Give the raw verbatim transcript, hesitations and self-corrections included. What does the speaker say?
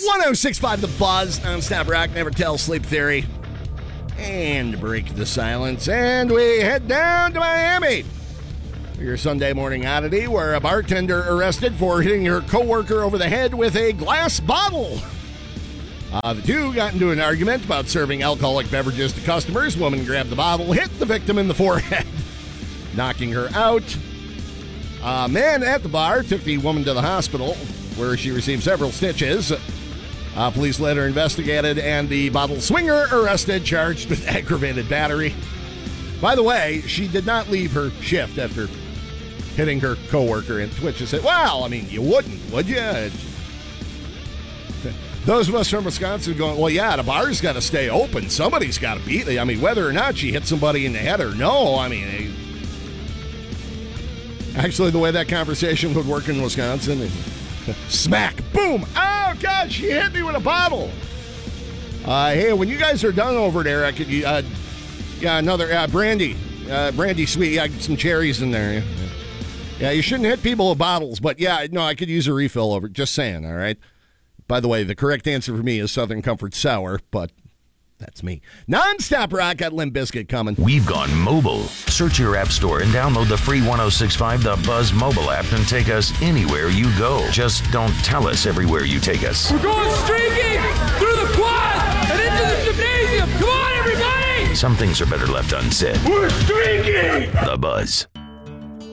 one oh six point five The Buzz, non-stop rock, never tell, sleep theory. And to break the silence, and we head down to Miami. Your Sunday morning oddity, where a bartender arrested for hitting her coworker over the head with a glass bottle. Uh, the two got into an argument about serving alcoholic beverages to customers. Woman grabbed the bottle, hit the victim in the forehead, knocking her out. A man at the bar took the woman to the hospital, where she received several stitches. Uh, police later investigated, and the bottle swinger arrested, charged with aggravated battery. By the way, she did not leave her shift after hitting her coworker, and Twitch said, well, I mean, you wouldn't, would you? Those of us from Wisconsin going, well, yeah, the bar's got to stay open. Somebody's got to beat it. I mean, whether or not she hit somebody in the head or no, I mean, actually, the way that conversation would work in Wisconsin, smack, boom, oh, God, she hit me with a bottle. Uh, hey, when you guys are done over there, I could, uh, yeah, another, uh, brandy, uh, brandy sweet, yeah, some cherries in there. Yeah. yeah, you shouldn't hit people with bottles, but yeah, no, I could use a refill over, just saying, all right? By the way, the correct answer for me is Southern Comfort Sour, but that's me. Non-stop rock, got Limp Bizkit coming. We've gone mobile. Search your app store and download the free one oh six point five The Buzz mobile app and take us anywhere you go. Just don't tell us everywhere you take us. We're going streaking through the quad and into the gymnasium. Come on, everybody! Some things are better left unsaid. We're streaking! The Buzz.